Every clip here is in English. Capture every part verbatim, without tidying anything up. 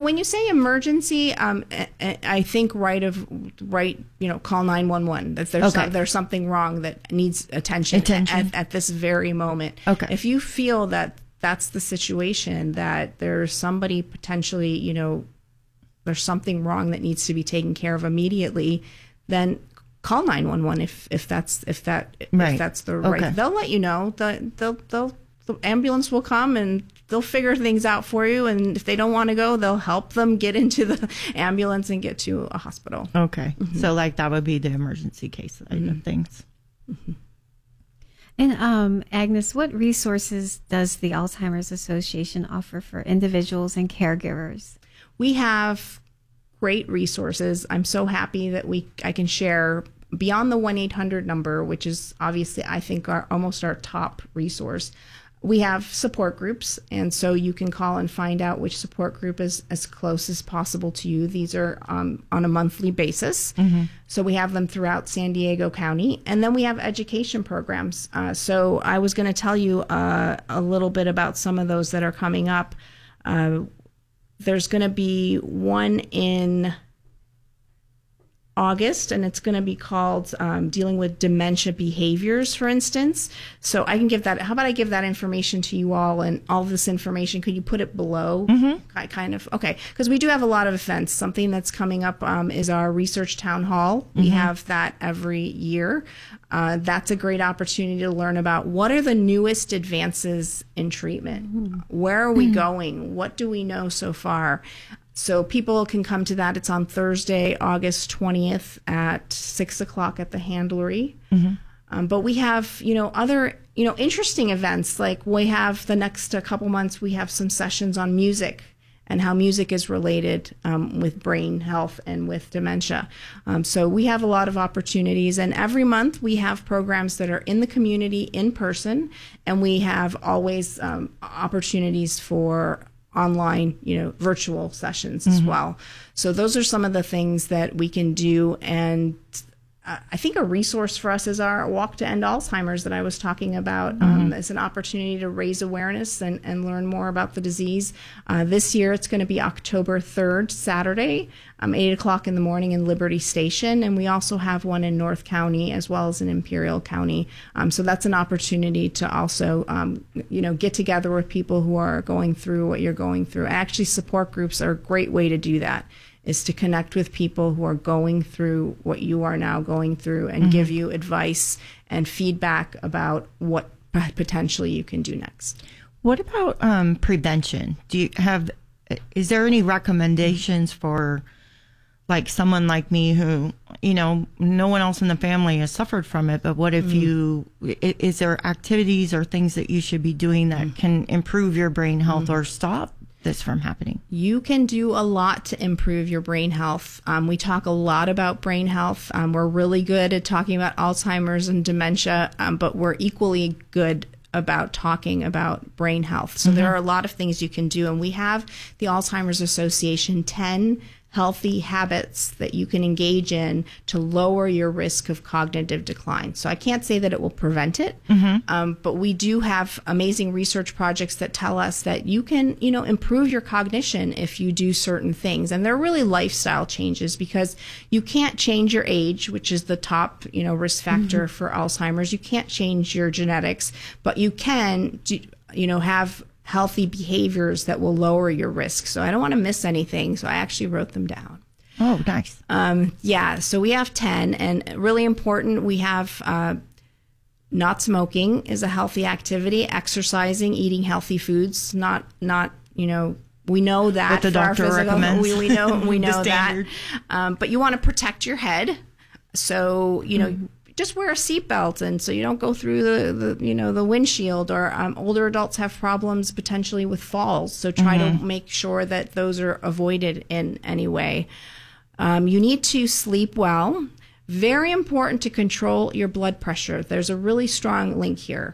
when you say emergency, um, I, I think right of right, you know, call nine one one. That there's Okay. some, there's something wrong that needs attention, Attention. At, at this very moment. Okay. If you feel that that's the situation, that there's somebody potentially, you know, there's something wrong that needs to be taken care of immediately, then call nine one one if if that's if that Right. if that's the Okay. right. They'll let you know. The they'll they'll the ambulance will come and they'll figure things out for you. And if they don't want to go, they'll help them get into the ambulance and get to a hospital. Okay. So like that would be the emergency case side Mm-hmm. of things. And um, Agnes, what resources does the Alzheimer's Association offer for individuals and caregivers? We have great resources. I'm so happy that we I can share beyond the one eight hundred number, which is obviously, I think, our almost our top resource. We have support groups, and so you can call and find out which support group is as close as possible to you. These are um, on a monthly basis. Mm-hmm. So we have them throughout San Diego County. And then we have education programs. Uh, so I was going to tell you uh, a little bit about some of those that are coming up. Uh, there's going to be one in August, and it's going to be called um, dealing with dementia behaviors, for instance. So I can give that. How about I give that information to you all, and all of this information, could you put it below? Mm-hmm. I kind of, okay, because we do have a lot of events. Something that's coming up um, is our research town hall. Mm-hmm. We have that every year. Uh, that's a great opportunity to learn about what are the newest advances in treatment. Mm-hmm. Where are we mm-hmm. going? What do we know so far? So people can come to that. It's on Thursday, August twentieth at six o'clock at the Handlery. Mm-hmm. Um, but we have, you know, other, you know, interesting events. Like we have the next uh, couple months, we have some sessions on music and how music is related um, with brain health and with dementia. Um, so we have a lot of opportunities. And every month we have programs that are in the community in person. And we have always um, opportunities for online, you know, virtual sessions as mm-hmm. well. So those are some of the things that we can do. And uh, I think a resource for us is our Walk to End Alzheimer's that I was talking about mm-hmm. um, as an opportunity to raise awareness and, and learn more about the disease. Uh, this year it's going to be October third, Saturday, um, eight o'clock in the morning in Liberty Station. And we also have one in North County as well as in Imperial County. Um, so that's an opportunity to also, um, you know, get together with people who are going through what you're going through. Actually, support groups are a great way to do that, is to connect with people who are going through what you are now going through and mm-hmm. give you advice and feedback about what potentially you can do next. What about um, prevention? Do you have, is there any recommendations for like someone like me who, you know, no one else in the family has suffered from it, but what if mm. you, is there activities or things that you should be doing that mm. can improve your brain health mm. or stop this from happening? You can do a lot to improve your brain health. Um, we talk a lot about brain health. Um, we're really good at talking about Alzheimer's and dementia, um, but we're equally good about talking about brain health. So mm-hmm. there are a lot of things you can do. And we have the Alzheimer's Association ten healthy habits that you can engage in to lower your risk of cognitive decline. So I can't say that it will prevent it, mm-hmm. um, but we do have amazing research projects that tell us that you can, you know, improve your cognition if you do certain things. And they're really lifestyle changes, because you can't change your age, which is the top, you know, risk factor mm-hmm. for Alzheimer's. You can't change your genetics, but you can, do, you know, have healthy behaviors that will lower your risk. So I don't want to miss anything. So I actually wrote them down. Oh, nice. Um, yeah. So we have ten, and really important. We have uh, not smoking is a healthy activity, exercising, eating healthy foods, not, not, you know, we know that what the for our doctor physical, recommends. we, we know, we know that. Um, but you want to protect your head. So, you know, mm-hmm. just wear a seatbelt, and so you don't go through the, the you know, the windshield. Or um, older adults have problems potentially with falls, so try mm-hmm. to make sure that those are avoided in any way. Um, you need to sleep well. Very important to control your blood pressure. There's a really strong link here.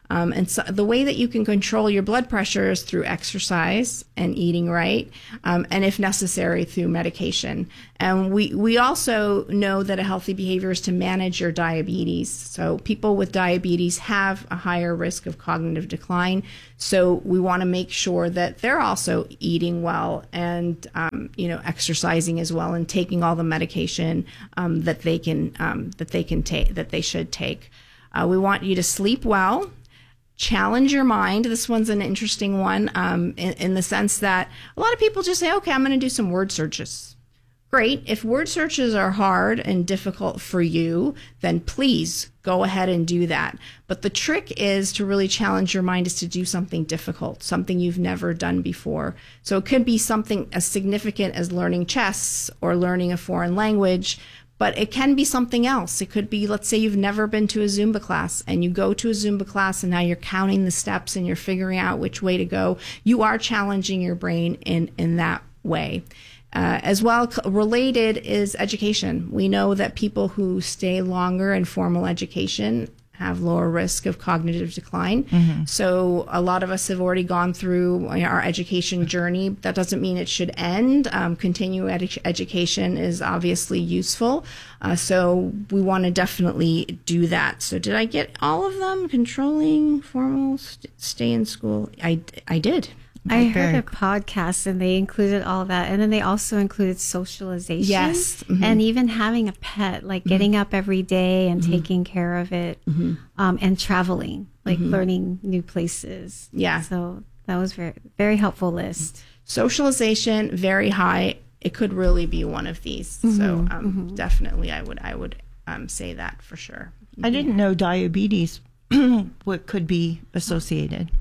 Um, and so the way that you can control your blood pressure is through exercise and eating right, um, and if necessary, through medication. And we, we also know that a healthy behavior is to manage your diabetes. So people with diabetes have a higher risk of cognitive decline. So we want to make sure that they're also eating well and, um, you know, exercising as well and taking all the medication um, that they can um, that they can take that they should take. Uh, we want you to sleep well. Challenge your mind. This one's an interesting one um, in, in the sense that a lot of people just say, okay, I'm going to do some word searches. Great. If word searches are hard and difficult for you, then please go ahead and do that. But the trick is to really challenge your mind is to do something difficult, something you've never done before. So it could be something as significant as learning chess or learning a foreign language, but it can be something else. It could be, let's say you've never been to a Zumba class and you go to a Zumba class and now you're counting the steps and you're figuring out which way to go. You are challenging your brain in, in that way. Uh, as well, related is education. We know that people who stay longer in formal education have lower risk of cognitive decline. Mm-hmm. So a lot of us have already gone through our education journey. That doesn't mean it should end. Um, continuing edu- education is obviously useful. Uh, so we want to definitely do that. So did I get all of them? Controlling, formal, st- stay in school. I, I did. I heard a podcast and they included all that. And then they also included socialization. Yes. Mm-hmm. And even having a pet, like mm-hmm. getting up every day and mm-hmm. taking care of it mm-hmm. um, and traveling, like mm-hmm. learning new places. Yeah. So that was very, very helpful list. Socialization, very high. It could really be one of these. Mm-hmm. So um, mm-hmm. definitely I would, I would um, say that for sure. I didn't know diabetes what could be associated.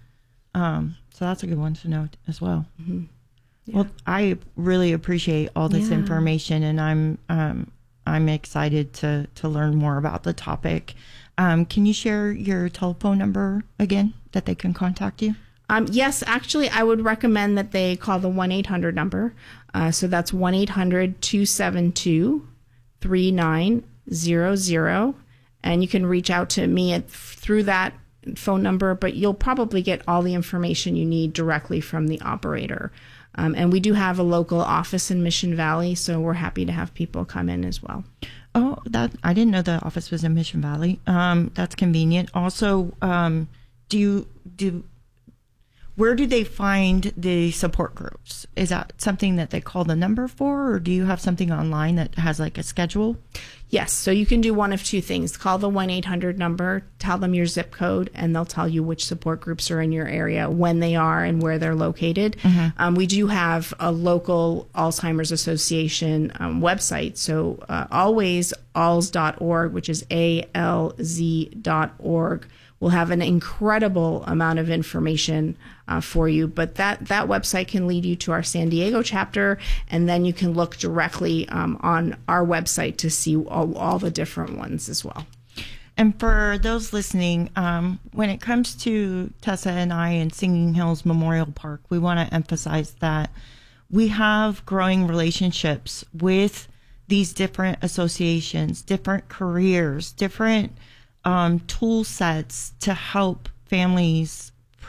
Um, So that's a good one to know as well. Mm-hmm. Yeah. Well, I really appreciate all this yeah. information, and I'm um, I'm excited to to learn more about the topic. Um, can you share your telephone number again that they can contact you? Um, yes, actually, I would recommend that they call the one eight hundred number. Uh, so that's one eight hundred two seven two three nine zero zero, and you can reach out to me at, through that phone number, but you'll probably get all the information you need directly from the operator. Um, and we do have a local office in Mission Valley, so we're happy to have people come in as well. Oh, that I didn't know the office was in Mission Valley. Um, that's convenient. Also, um, do you do? Where do they find the support groups? Is that something that they call the number for, or do you have something online that has like a schedule? Yes, so you can do one of two things. Call the one eight hundred number, tell them your zip code, and they'll tell you which support groups are in your area, when they are, and where they're located. Mm-hmm. Um, we do have a local Alzheimer's Association um, website, so uh, always alz dot org, which is A L Z dot org. We'll have an incredible amount of information uh, for you, but that, that website can lead you to our San Diego chapter, and then you can look directly um, on our website to see all, all the different ones as well. And for those listening, um, when it comes to Tessa and I and Singing Hills Memorial Park, we want to emphasize that we have growing relationships with these different associations, different careers, different Um, tool sets to help families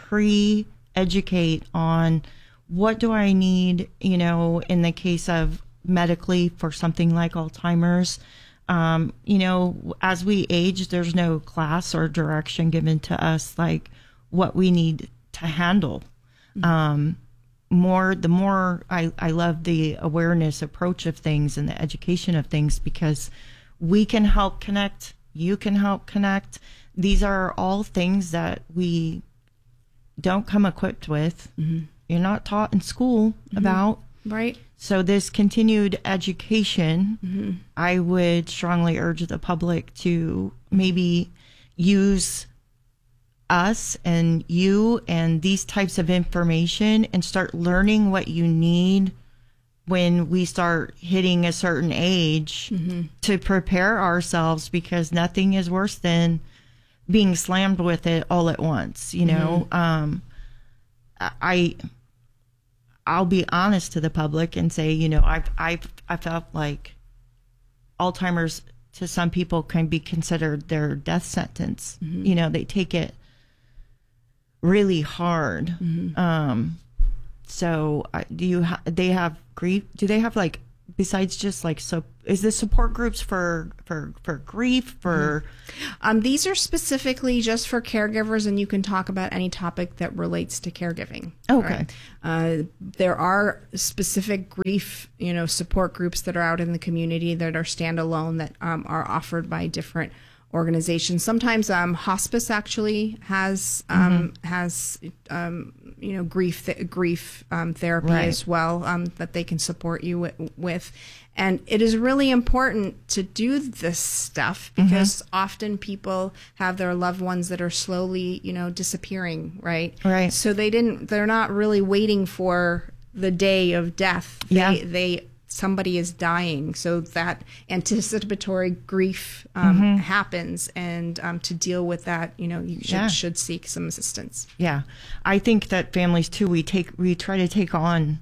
pre-educate on what do I need, you know, in the case of medically for something like Alzheimer's. Um, you know, as we age, there's no class or direction given to us like what we need to handle. Mm-hmm. Um, more, the more I, I love the awareness approach of things and the education of things, because we can help connect. You can help connect. These are all things that we don't come equipped with. Mm-hmm. You're not taught in school mm-hmm. about. Right. So this continued education, mm-hmm. I would strongly urge the public to maybe use us and you and these types of information and start learning what you need when we start hitting a certain age mm-hmm. to prepare ourselves, because nothing is worse than being slammed with it all at once. You know, mm-hmm. um, I, I'll be honest to the public and say, you know, I've, I've, I felt like Alzheimer's to some people can be considered their death sentence. Mm-hmm. You know, they take it really hard. Mm-hmm. Um, so uh, do you, ha- they have grief? Do they have like, besides just like, so is this support groups for, for, for grief, for? Mm-hmm. Um, these are specifically just for caregivers, and you can talk about any topic that relates to caregiving. Okay. Right? Uh, there are specific grief, you know, support groups that are out in the community that are standalone that um, are offered by different organizations. Sometimes um, hospice actually has um, mm-hmm. has um, you know grief th- grief um, therapy right. as well um, that they can support you w- with. And it is really important to do this stuff because mm-hmm. often people have their loved ones that are slowly, you know, disappearing, right? Right. So they didn't. They're not really waiting for the day of death. They, yeah. They somebody is dying, so that anticipatory grief um, mm-hmm. happens, and um, to deal with that, you know, you should yeah. should seek some assistance. Yeah, I think that families too, we take we try to take on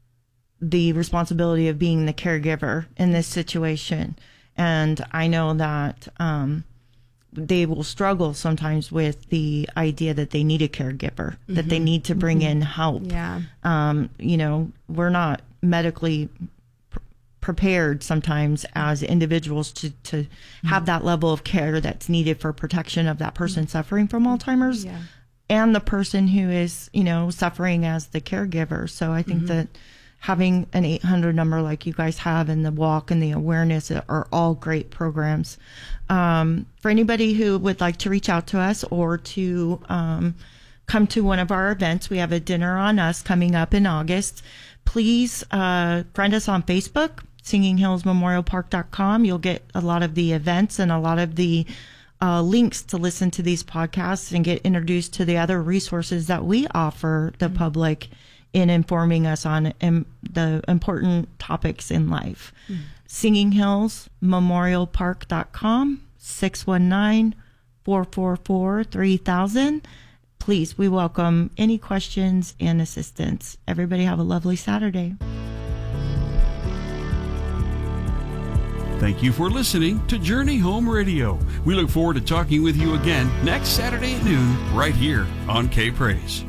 the responsibility of being the caregiver in this situation, and I know that um, they will struggle sometimes with the idea that they need a caregiver, mm-hmm. that they need to bring mm-hmm. in help. Yeah, um, you know, we're not medically prepared sometimes as individuals to, to mm-hmm. have that level of care that's needed for protection of that person mm-hmm. suffering from Alzheimer's yeah. and the person who is, you know, suffering as the caregiver. So I think mm-hmm. that having an eight hundred number like you guys have and the walk and the awareness are all great programs. Um, for anybody who would like to reach out to us or to um, come to one of our events, we have a Dinner on Us coming up in August. Please uh, friend us on Facebook, singing hills memorial park dot com. You'll get a lot of the events and a lot of the uh, links to listen to these podcasts and get introduced to the other resources that we offer the mm-hmm. public in informing us on um, the important topics in life. Mm-hmm. singing hills memorial park dot com, six one nine, four four four, three thousand. Please, we welcome any questions and assistance. Everybody have a lovely Saturday. Thank you for listening to Journey Home Radio. We look forward to talking with you again next Saturday at noon right here on K-Praise.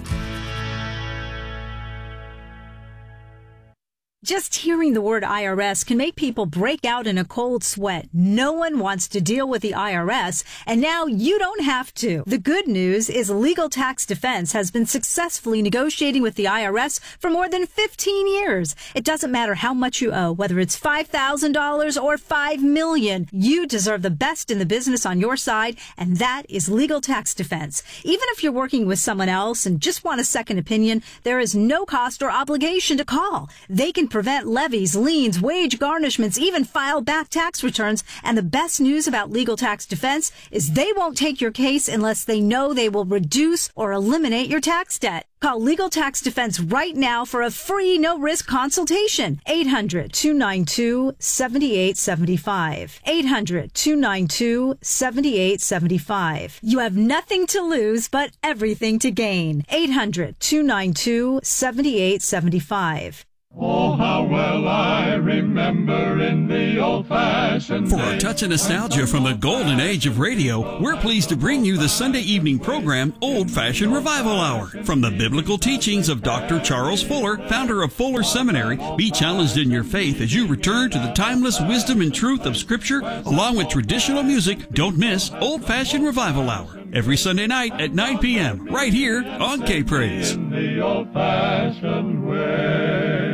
Just hearing the word I R S can make people break out in a cold sweat. No one wants to deal with the I R S, and now you don't have to. The good news is Legal Tax Defense has been successfully negotiating with the I R S for more than fifteen years. It doesn't matter how much you owe, whether it's five thousand dollars or five million dollars. You deserve the best in the business on your side, and that is Legal Tax Defense. Even if you're working with someone else and just want a second opinion, there is no cost or obligation to call. They can prevent levies, liens, wage garnishments, even file back tax returns. And the best news about Legal Tax Defense is they won't take your case unless they know they will reduce or eliminate your tax debt. Call Legal Tax Defense right now for a free, no-risk consultation. eight hundred, two nine two, seven eight seven five. eight hundred, two nine two, seven eight seven five. You have nothing to lose, but everything to gain. eight hundred, two nine two, seven eight seven five. Oh, how well I remember in the old-fashioned For days. a touch of nostalgia from the golden age of radio, we're pleased to bring you the Sunday evening program Old Fashioned Revival Hour. From the biblical teachings of Doctor Charles Fuller, founder of Fuller Seminary, be challenged in your faith as you return to the timeless wisdom and truth of Scripture, along with traditional music. Don't miss Old Fashioned Revival Hour, every Sunday night at nine p.m., right here on K-Praise. In the old-fashioned way.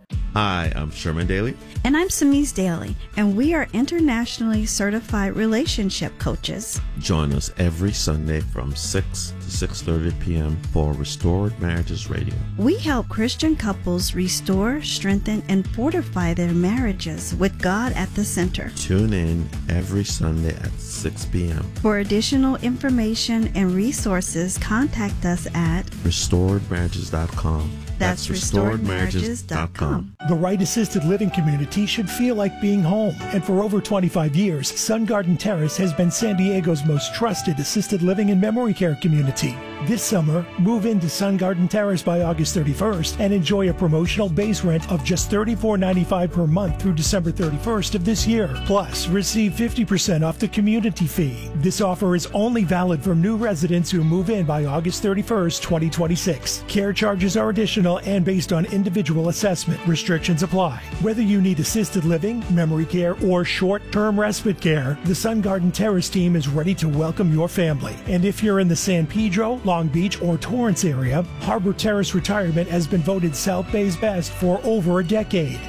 Hi, I'm Sherman Daly. And I'm Samise Daly, and we are internationally certified relationship coaches. Join us every Sunday from six to six thirty p.m. for Restored Marriages Radio. We help Christian couples restore, strengthen, and fortify their marriages with God at the center. Tune in every Sunday at six p.m. For additional information and resources, contact us at restored marriages dot com. That's restored marriages dot com. The right assisted living community should feel like being home. And for over twenty-five years, Sun Garden Terrace has been San Diego's most trusted assisted living and memory care community. This summer, move into Sun Garden Terrace by August thirty-first and enjoy a promotional base rent of just thirty-four ninety-five per month through December thirty-first of this year. Plus, receive fifty percent off the community fee. This offer is only valid for new residents who move in by August thirty-first, twenty twenty-six. Care charges are additional and based on individual assessment. Restrictions apply. Whether you need assisted living, memory care, or short-term respite care, the Sun Garden Terrace team is ready to welcome your family. And if you're in the San Pedro, Long Beach, or Torrance area, Harbor Terrace Retirement has been voted South Bay's best for over a decade.